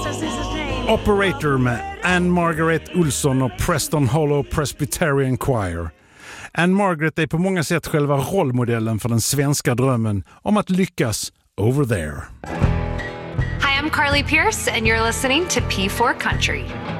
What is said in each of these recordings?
Operator med Anne Margaret Olsson och Preston Hollow Presbyterian Choir. Anne Margaret är på många sätt själva rollmodellen för den svenska drömmen om att lyckas over there. Hi, I'm Carly Pierce and you're listening to P4 Country.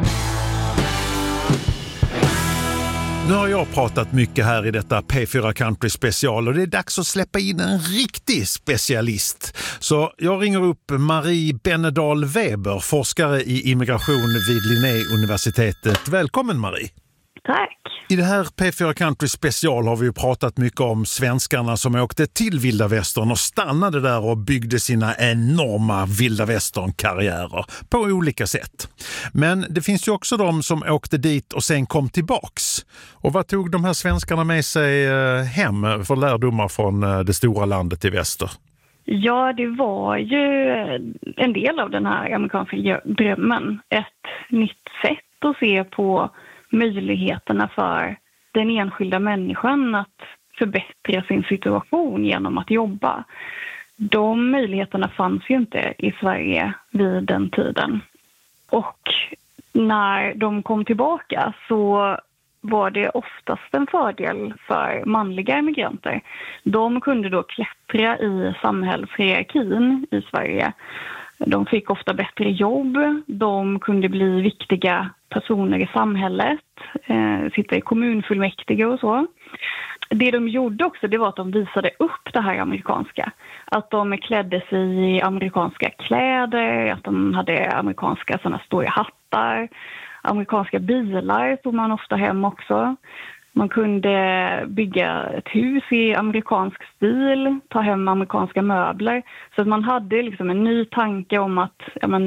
Nu har jag pratat mycket här i detta P4 Country special och det är dags att släppa in en riktig specialist. Så jag ringer upp Marie Benedal Weber, forskare i immigration vid Linnéuniversitetet. Välkommen Marie! Tack! I det här P4 Country special har vi ju pratat mycket om svenskarna som åkte till Vilda Västern och stannade där och byggde sina enorma Vilda Västern-karriärer på olika sätt. Men det finns ju också de som åkte dit och sen kom tillbaks. Och vad tog de här svenskarna med sig hem för lärdomar från det stora landet i väster? Ja, det var ju en del av den här amerikanska drömmen. Ett nytt sätt att se på möjligheterna för den enskilda människan att förbättra sin situation genom att jobba. De möjligheterna fanns ju inte i Sverige vid den tiden. Och när de kom tillbaka så var det oftast en fördel för manliga immigranter. De kunde då klättra i samhällshierarkin i Sverige. De fick ofta bättre jobb, de kunde bli viktiga personer i samhället, sitta i kommunfullmäktige och så. Det de gjorde också, det var att de visade upp det här amerikanska. Att de klädde sig i amerikanska kläder, att de hade amerikanska sådana stora hattar. Amerikanska bilar tog man ofta hem också. Man kunde bygga ett hus i amerikansk stil, ta hem amerikanska möbler. Så att man hade liksom en ny tanke om att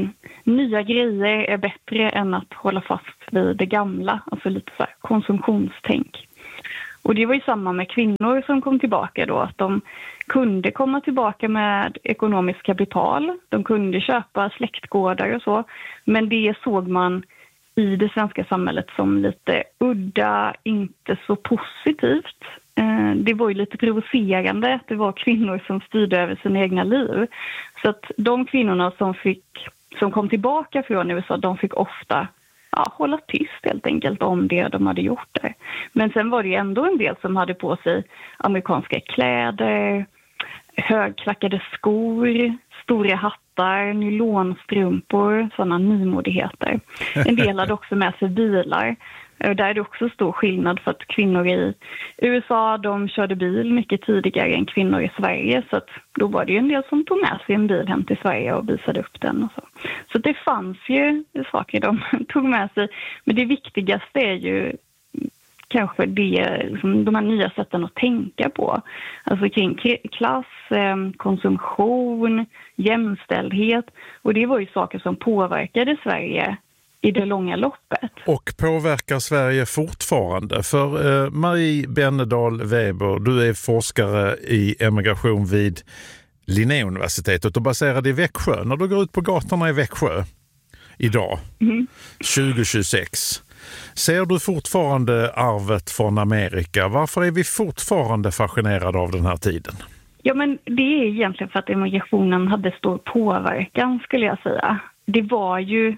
nya grejer är bättre än att hålla fast vid det gamla. Alltså lite så här konsumtionstänk. Och det var ju samma med kvinnor som kom tillbaka då. Att de kunde komma tillbaka med ekonomiskt kapital. De kunde köpa släktgårdar och så. Men det såg man i det svenska samhället som lite udda, inte så positivt. Det var ju lite provocerande att det var kvinnor som styrde över sina egna liv. Så att de kvinnorna som kom tillbaka från USA, de fick ofta hålla tyst helt enkelt om det de hade gjort där. Men sen var det ju ändå en del som hade på sig amerikanska kläder, högklackade skor, stora hattar, nylonstrumpor, sådana nymodigheter. En del hade också med sig bilar. Där är det också stor skillnad för att kvinnor i USA, de körde bil mycket tidigare än kvinnor i Sverige. Så att då var det ju en del som tog med sig en bil hem till Sverige och visade upp den och så. Så det fanns ju saker de tog med sig. Men det viktigaste är ju kanske de här nya sätten att tänka på. Alltså kring klass, konsumtion, jämställdhet. Och det var ju saker som påverkade Sverige i det långa loppet. Och påverkar Sverige fortfarande? För Marie Benedal Weber, du är forskare i emigration vid Linnéuniversitetet och baserad i Växjö. När du går ut på gatorna i Växjö idag, 2026, ser du fortfarande arvet från Amerika? Varför är vi fortfarande fascinerade av den här tiden? Ja, men det är egentligen för att emigrationen hade stor påverkan, skulle jag säga. Det var ju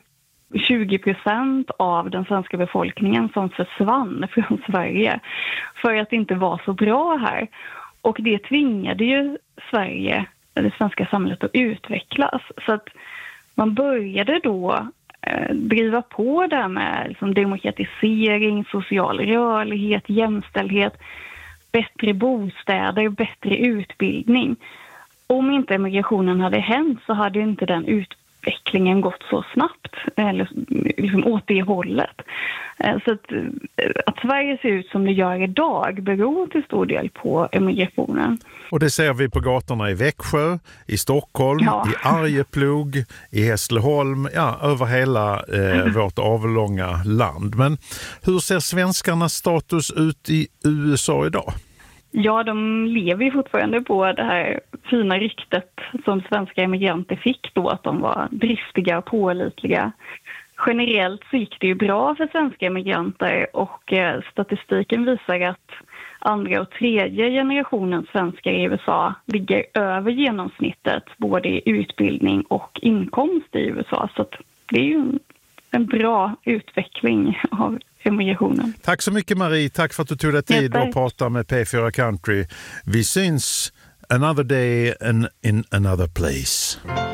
20% av den svenska befolkningen som försvann från Sverige för att det inte var så bra här. Och det tvingade ju Sverige, det svenska samhället, att utvecklas. Så att man började då driva på det med liksom demokratisering, social rörlighet, jämställdhet, bättre bostäder, bättre utbildning. Om inte emigrationen hade hänt så hade inte den utvecklingen gått så snabbt, eller liksom åt det hållet. Så att Sverige ser ut som det gör idag beror till stor del på emigrationen. Och det ser vi på gatorna i Växjö, i Stockholm, i Arjeplog, i Hässleholm, över hela vårt avlånga land. Men hur ser svenskarnas status ut i USA idag? Ja, de lever ju fortfarande på det här fina ryktet som svenska immigranter fick då, att de var driftiga och pålitliga. Generellt så gick det ju bra för svenska immigranter och statistiken visar att andra och tredje generationens svenskar i USA ligger över genomsnittet både i utbildning och inkomst i USA. Så att det är ju en bra utveckling av emigrationen. Tack så mycket Marie, tack för att du tog dig tid att prata med P4 Country. Vi syns another day and in another place.